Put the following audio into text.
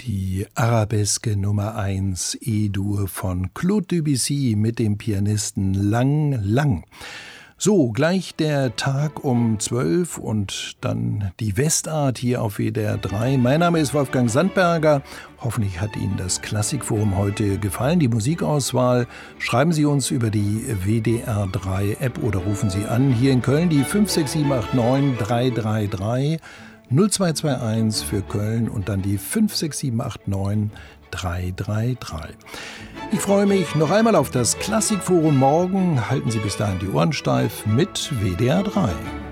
Die Arabeske Nummer 1 E-Dur von Claude Debussy mit dem Pianisten Lang Lang. So, gleich der Tag um 12 und dann die Westart hier auf WDR 3. Mein Name ist Wolfgang Sandberger. Hoffentlich hat Ihnen das Klassikforum heute gefallen, die Musikauswahl. Schreiben Sie uns über die WDR 3 App oder rufen Sie an. Hier in Köln die 56789 333 0221 für Köln und dann die 56789 333. Ich freue mich noch einmal auf das Klassikforum morgen. Halten Sie bis dahin die Ohren steif mit WDR 3.